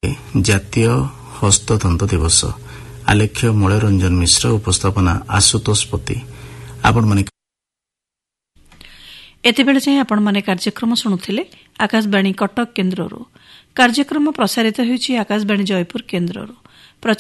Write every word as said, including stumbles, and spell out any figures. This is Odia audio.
ଜାତୀୟ ହସ୍ତତନ୍ତ ଦିବସ। ଆଲେଖ୍ୟ ମୂଳରଞ୍ଜନ ମିଶ୍ର, ଉପସ୍ଥାପନା ଆଶୁତୋଷ ପତି। ଆପଣମାନେ ଏତେବେଳେ ଯାଏଁ ଆପଣମାନେ କାର୍ଯ୍ୟକ୍ରମ ଶୁଣୁଥିଲେ ଆକାଶବାଣୀ କଟକ କେନ୍ଦ୍ରରୁ। କାର୍ଯ୍ୟକ୍ରମ ପ୍ରସାରିତ ହେଉଛି ଆକାଶବାଣୀ ଜୟପୁର କେନ୍ଦ୍ରରୁ।